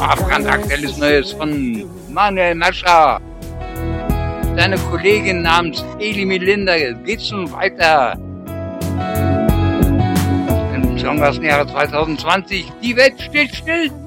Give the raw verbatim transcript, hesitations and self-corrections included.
war brandaktuelles Neues von Manuel Mascher. Seine Kollegin namens Eli Melinda geht's nun weiter. Im Song aus dem Jahre zwanzig zwanzig. Die Welt steht still.